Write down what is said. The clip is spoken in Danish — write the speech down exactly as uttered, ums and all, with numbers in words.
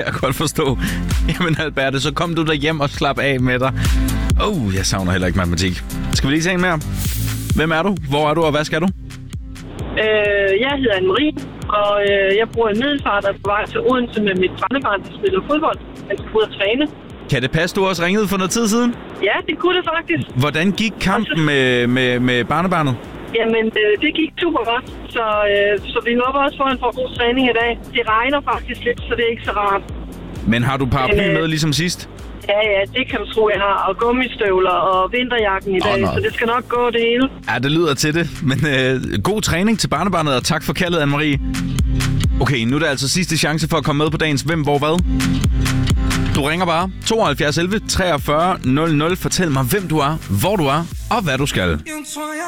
jeg godt forstå. Jamen Alberte, så kom du derhjem og slap af med dig. Åh, oh, jeg savner heller ikke matematik. Skal vi lige tage en mere? Hvem er du? Hvor er du, og hvad skal du? Øh, jeg hedder Anne-Marie, og øh, jeg bor i Middelfart og er på vej til Odense med mit barnebarn, der spiller fodbold. Han skal ud og træne. Kan det passe, du også ringede for noget tid siden? Ja, det kunne det faktisk. Hvordan gik kampen med, med, med barnebarnet? Jamen, øh, det gik super godt, så, øh, så vi håber også, at han får god træning i dag. Det regner faktisk lidt, så det er ikke så rart. Men har du paraply øh, med ligesom sidst? Ja, ja, det kan du tro, jeg har. Og gummistøvler og vinterjakken i dag, oh, så det skal nok gå det hele. Ja, det lyder til det. Men øh, god træning til barnebarnet, og tak for kaldet, Anne-Marie. Okay, nu er det altså sidste chance for at komme med på dagens Hvem, Hvor, Hvad. Du ringer bare tooghalvfjerds elleve treogfyrre nul nul. Fortæl mig, hvem du er, hvor du er og hvad du skal.